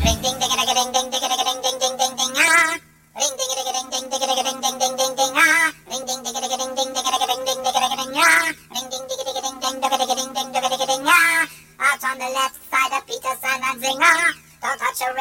Ring ding ding ding ding ding ding ding ding ding ding ding ding ah. Ring ding ding ding ding ding ding ding ding ding ding ah. Ring ding ding ding ding ding ding ding ding ding ding ah. Ring ding ding ding ding ding ding ding ding ding ah. Out on the left side of Peterson and Zinger. Don't touch a